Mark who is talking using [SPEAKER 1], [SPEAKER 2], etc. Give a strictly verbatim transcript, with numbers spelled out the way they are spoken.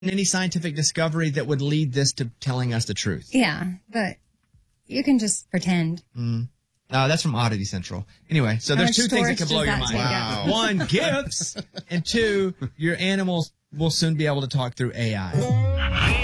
[SPEAKER 1] any scientific discovery that would lead this to telling us the truth.
[SPEAKER 2] Yeah, but you can just pretend.
[SPEAKER 1] Mm. Uh, that's from Oddity Central. Anyway, so there's two things that can blow your mind.
[SPEAKER 3] Wow.
[SPEAKER 1] One, gifts, and two, your animals will soon be able to talk through A I.